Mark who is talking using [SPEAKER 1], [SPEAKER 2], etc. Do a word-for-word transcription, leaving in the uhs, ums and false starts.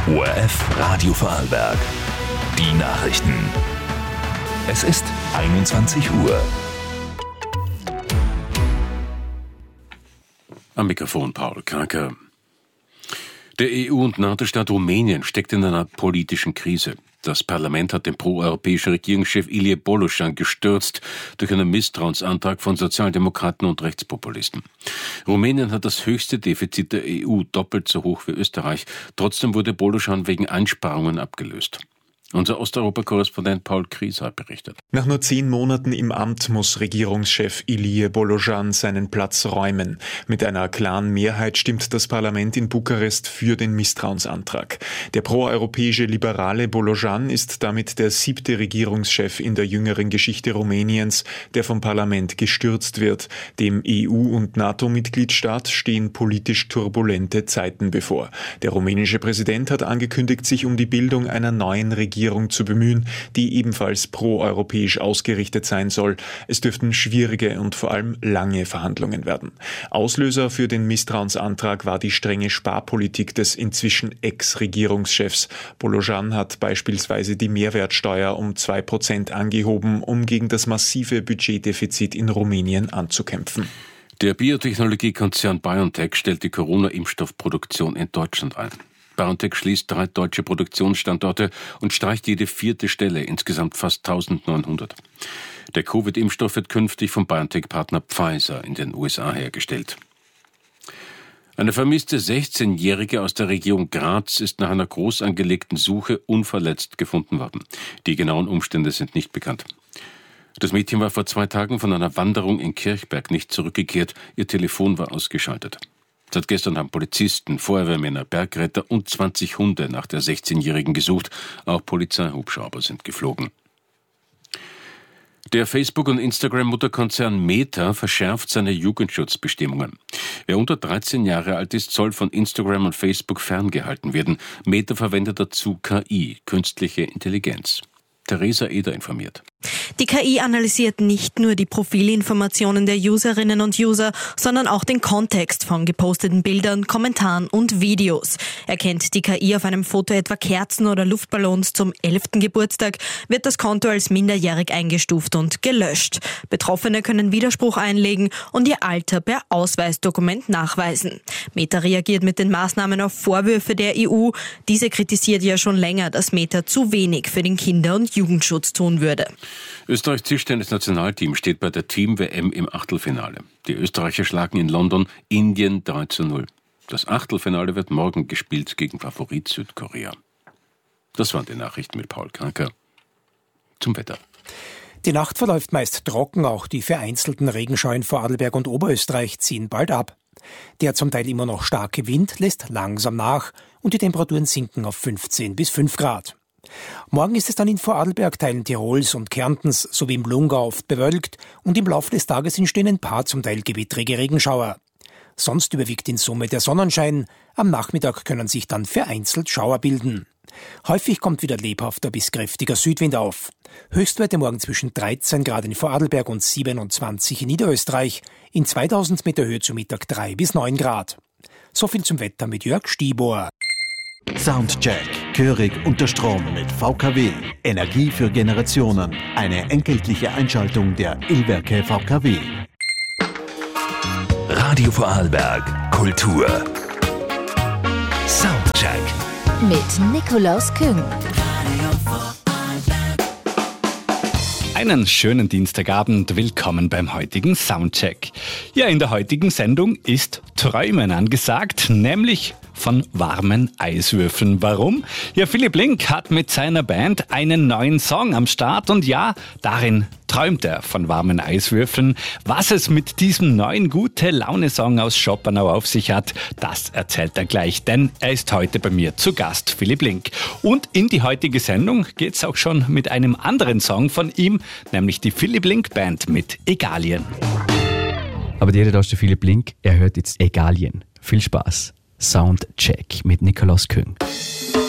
[SPEAKER 1] O R F Radio Vorarlberg. Die Nachrichten. Es ist einundzwanzig Uhr.
[SPEAKER 2] Am Mikrofon Paul Kranker. Der E U- und NATO-Staat Rumänien steckt in einer politischen Krise. Das Parlament hat den pro-europäischen Regierungschef Ilie Boloșan gestürzt durch einen Misstrauensantrag von Sozialdemokraten und Rechtspopulisten. Rumänien hat das höchste Defizit der E U, doppelt so hoch wie Österreich. Trotzdem wurde Boloșan wegen Einsparungen abgelöst. Unser Osteuropa-Korrespondent Paul Krieser berichtet.
[SPEAKER 3] Nach nur zehn Monaten im Amt muss Regierungschef Ilie Boloșan seinen Platz räumen. Mit einer klaren Mehrheit stimmt das Parlament in Bukarest für den Misstrauensantrag. Der proeuropäische Liberale Boloșan ist damit der siebte Regierungschef in der jüngeren Geschichte Rumäniens, der vom Parlament gestürzt wird. Dem E U- und NATO-Mitgliedstaat stehen politisch turbulente Zeiten bevor. Der rumänische Präsident hat angekündigt, sich um die Bildung einer neuen Regierung zu bemühen, die ebenfalls proeuropäisch ausgerichtet sein soll. Es dürften schwierige und vor allem lange Verhandlungen werden. Auslöser für den Misstrauensantrag war die strenge Sparpolitik des inzwischen Ex-Regierungschefs. Boloșan hat beispielsweise die Mehrwertsteuer um zwei Prozent angehoben, um gegen das massive Budgetdefizit in Rumänien anzukämpfen.
[SPEAKER 2] Der Biotechnologiekonzern BioNTech stellt die Corona-Impfstoffproduktion in Deutschland ein. BioNTech schließt drei deutsche Produktionsstandorte und streicht jede vierte Stelle, insgesamt fast eintausendneunhundert. Der Covid-Impfstoff wird künftig vom BioNTech-Partner Pfizer in den U S A hergestellt. Eine vermisste sechzehnjährige aus der Region Graz ist nach einer groß angelegten Suche unverletzt gefunden worden. Die genauen Umstände sind nicht bekannt. Das Mädchen war vor zwei Tagen von einer Wanderung in Kirchberg nicht zurückgekehrt. Ihr Telefon war ausgeschaltet. Seit gestern haben Polizisten, Feuerwehrmänner, Bergretter und zwanzig Hunde nach der sechzehnjährigen gesucht. Auch Polizeihubschrauber sind geflogen. Der Facebook- und Instagram-Mutterkonzern Meta verschärft seine Jugendschutzbestimmungen. Wer unter dreizehn Jahre alt ist, soll von Instagram und Facebook ferngehalten werden. Meta verwendet dazu K I, künstliche Intelligenz. Theresa Eder informiert.
[SPEAKER 4] Die K I analysiert nicht nur die Profilinformationen der Userinnen und User, sondern auch den Kontext von geposteten Bildern, Kommentaren und Videos. Erkennt die K I auf einem Foto etwa Kerzen oder Luftballons zum elften Geburtstag, wird das Konto als minderjährig eingestuft und gelöscht. Betroffene können Widerspruch einlegen und ihr Alter per Ausweisdokument nachweisen. Meta reagiert mit den Maßnahmen auf Vorwürfe der E U. Diese kritisiert ja schon länger, dass Meta zu wenig für den Kinder- und Jugendschutz tun würde.
[SPEAKER 2] Österreichs Tischtennis-Nationalteam team steht bei der Team-W M im Achtelfinale. Die Österreicher schlagen in London Indien drei zu null. Das Achtelfinale wird morgen gespielt gegen Favorit Südkorea. Das waren die Nachrichten mit Paul Kranker. Zum Wetter.
[SPEAKER 5] Die Nacht verläuft meist trocken, auch die vereinzelten Regenschauer in Vorarlberg und Oberösterreich ziehen bald ab. Der zum Teil immer noch starke Wind lässt langsam nach und die Temperaturen sinken auf fünfzehn bis fünf Grad. Morgen ist es dann in Vorarlberg, Teilen Tirols und Kärntens sowie im Lungau oft bewölkt und im Laufe des Tages entstehen ein paar zum Teil gewittrige Regenschauer. Sonst überwiegt in Summe der Sonnenschein. Am Nachmittag können sich dann vereinzelt Schauer bilden. Häufig kommt wieder lebhafter bis kräftiger Südwind auf. Höchstwerte morgen zwischen dreizehn Grad in Vorarlberg und siebenundzwanzig in Niederösterreich. In zweitausend Meter Höhe zu Mittag drei bis neun Grad. So viel zum Wetter mit Jörg Stibor.
[SPEAKER 6] Soundcheck. Gehörig unter Strom mit V K W. Energie für Generationen. Eine entgeltliche Einschaltung der Illwerke V K W.
[SPEAKER 1] Radio Vorarlberg. Kultur. Soundcheck.
[SPEAKER 7] Mit Nikolaus Küng.
[SPEAKER 8] Einen schönen Dienstagabend, willkommen beim heutigen Soundcheck. Ja, in der heutigen Sendung ist Träumen angesagt, nämlich von warmen Eiswürfeln. Warum? Ja, Philipp Link hat mit seiner Band einen neuen Song am Start und ja, darin träumt er von warmen Eiswürfeln. Was es mit diesem neuen Gute-Laune-Song aus Schopenau auf sich hat, das erzählt er gleich, denn er ist heute bei mir zu Gast, Philipp Link. Und in die heutige Sendung geht's auch schon mit einem anderen Song von ihm, nämlich die Philipp Link Band mit Egalien.
[SPEAKER 9] Aber jeder da ist der Philipp Link, er hört jetzt Egalien. Viel Spaß. Soundcheck mit Nikolaus Küng.